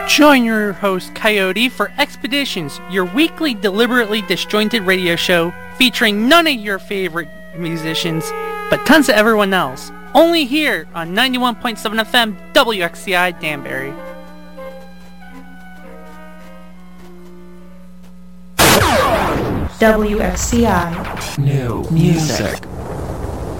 Join your host, Coyote, for Expeditions, your weekly deliberately disjointed radio show featuring none of your favorite musicians, but tons of everyone else. Only here on 91.7 FM WXCI Danbury. WXCI. New music.